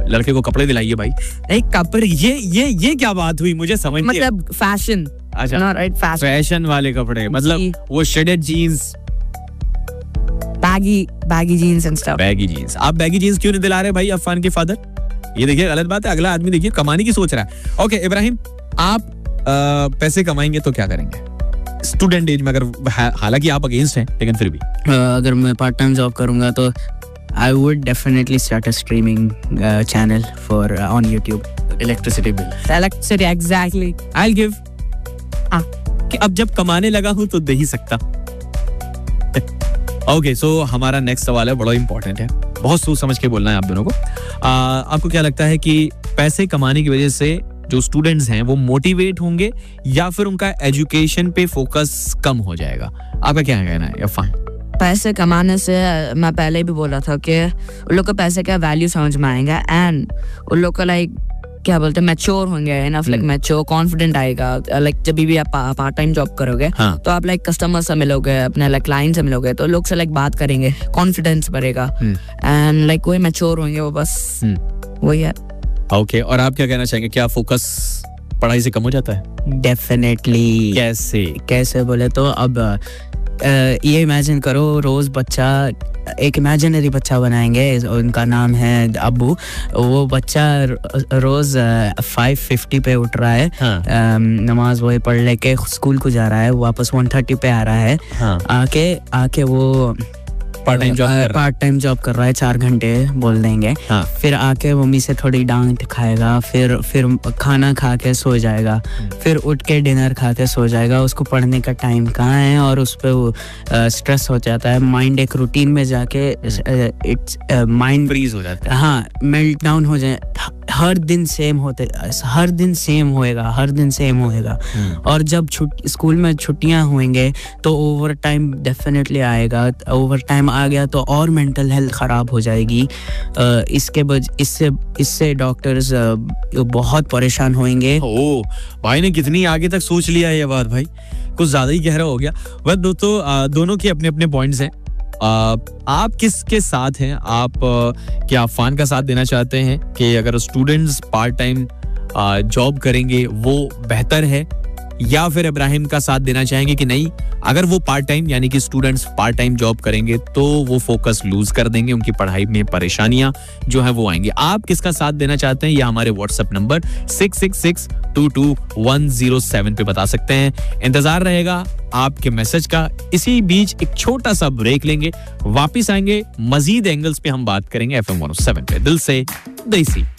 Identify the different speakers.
Speaker 1: लड़के को कपड़े दिलाइए भाई। नहीं कपड़े, ये क्या बात हुई, मुझे समझ नहीं।
Speaker 2: मतलब फैशन,
Speaker 1: अच्छा
Speaker 2: राइट,
Speaker 1: फैशन वाले कपड़े, मतलब वो shaded jeans,
Speaker 2: baggy jeans and stuff.
Speaker 1: Baggy jeans. आप बैगी जीन्स क्यों नहीं दिला रहे भाई अफान के फादर? ये देखिए गलत बात है, अगला आदमी देखिए कमाने की सोच रहा है। ओके इब्राहिम, आप पैसे कमाएंगे तो क्या करेंगे स्टूडेंट एज में? अगर हालांकि आप अगेंस्ट हैं लेकिन फिर भी
Speaker 3: अगर मैं पार्ट टाइम जॉब करूंगा तो I would definitely start a streaming channel for on YouTube.
Speaker 1: Electricity bill,
Speaker 2: Electricity, exactly.
Speaker 1: I'll give कि अब जब कमाने लगा हूं तो दे ही सकता। ओके सो हमारा नेक्स्ट सवाल है, बड़ा इंपॉर्टेंट है, बहुत सोच समझ के बोलना है आप दोनों को। आपको क्या लगता है कि पैसे कमाने की वजह से जो स्टूडेंट्स हैं वो मोटिवेट होंगे या फिर उनका एजुकेशन पे फोकस कम हो जाएगा? आपका क्या कहना है इरफान?
Speaker 2: पैसे कमाने से मैं पहले भी बोला था कि उन लोग को पैसे का वैल्यू समझ में आएगा एंड उन लोग को लाइक क्या बोलते हैं मैच्योर होंगे, इनफ लाइक मैच्योर कॉन्फिडेंट आएगा। लाइक जब भी आप पार्ट टाइम जॉब करोगे तो आप लाइक कस्टमर से मिलोगे, अपने लाइक क्लाइंट से मिलोगे तो लोग से लाइक बात करेंगे, कॉन्फिडेंस बढ़ेगा एंड लाइक वही मैच्योर होंगे, वो बस वही है।
Speaker 1: ओके और आप क्या कहना चाहेंगे, क्या फोकस पढ़ाई से कम हो जाता है?
Speaker 3: डेफिनेटली। कैसे बोले तो अब ये इमेजिन करो, रोज बच्चा एक इमेजिनरी बच्चा बनाएंगे, उनका नाम है अब्बू। वो बच्चा रोज 5:50 पे उठ रहा है, नमाज वही पढ़ लेके स्कूल को जा रहा है, वापस 1:30 पे आ रहा है, आके वो
Speaker 1: पार्ट
Speaker 3: टाइम जॉब कर रहा है 4 घंटे बोल देंगे। फिर आके मम्मी से थोड़ी डांट खाएगा, फिर खाना खा के सो जाएगा, फिर उठ के डिनर खा के सो जाएगा। उसको पढ़ने का टाइम कहाँ है और उस पर वो स्ट्रेस हो जाता है, माइंड एक रूटीन में जाके इट्स माइंड
Speaker 1: फ्रीज हो जाता है।
Speaker 3: हाँ, मेल्ट डाउन हो जाए। हर दिन सेम होएगा और जब स्कूल में छुट्टियां होंगे तो ओवर टाइम डेफिनेटली आएगा। ओवर टाइम आ गया तो और मेंटल हेल्थ खराब हो जाएगी। इससे डॉक्टर्स बहुत परेशान होंगे।
Speaker 1: ओ भाई ने कितनी आगे तक सोच लिया है ये बात, भाई कुछ ज्यादा ही गहरा हो गया। बस दोस्तों दोनों के अपने अपने पॉइंट्स हैं। आप किसके साथ हैं? आप क्या अफान का साथ देना चाहते हैं कि अगर स्टूडेंट्स पार्ट टाइम जॉब करेंगे वो बेहतर है, या फिर इब्राहिम का साथ देना चाहेंगे कि नहीं, अगर वो पार्ट टाइम यानी कि स्टूडेंट्स पार्ट टाइम जॉब करेंगे तो वो फोकस लूज कर देंगे, उनकी पढ़ाई में परेशानियां जो है वो आएंगी? आप किसका साथ देना चाहते हैं? या हमारे व्हाट्सएप नंबर 666222107 पे बता सकते हैं। इंतजार रहेगा आपके मैसेज का। इसी बीच एक छोटा सा ब्रेक लेंगे, वापिस आएंगे, मजीद एंगल्स पे हम बात करेंगे FM 107 पे। दिल से देसी।